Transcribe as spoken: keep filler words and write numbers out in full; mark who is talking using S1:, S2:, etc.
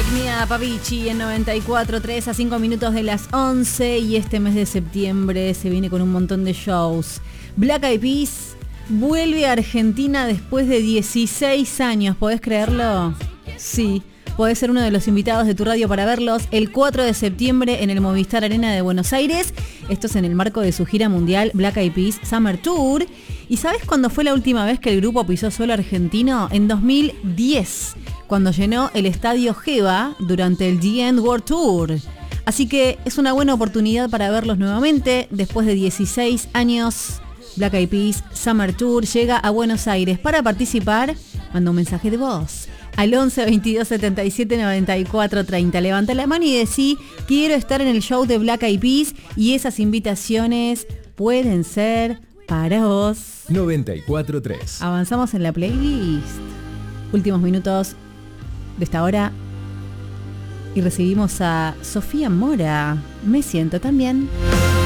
S1: Mia Pavici en noventa y cuatro tres a cinco minutos de las once, y este mes de septiembre se viene con un montón de shows. Black Eyed Peas vuelve a Argentina después de dieciséis años, ¿podés creerlo? Sí, podés ser uno de los invitados de tu radio para verlos el cuatro de septiembre en el Movistar Arena de Buenos Aires. Esto es en el marco de su gira mundial Black Eyed Peas Summer Tour. ¿Y sabés cuándo fue la última vez que el grupo pisó suelo argentino? En dos mil diez, cuando llenó el estadio Geva durante el The End World Tour. Así que es una buena oportunidad para verlos nuevamente. Después de dieciséis años, Black Eyed Peas Summer Tour llega a Buenos Aires. Para participar, manda un mensaje de voz al once veintidós setenta y siete noventa y cuatro treinta. Levanta la mano y decí: quiero estar en el show de Black Eyed Peas, y esas invitaciones pueden ser para vos.
S2: noventa y cuatro tres.
S1: Avanzamos en la playlist. Últimos minutos de esta hora y recibimos a Sofía Mora. Me siento también.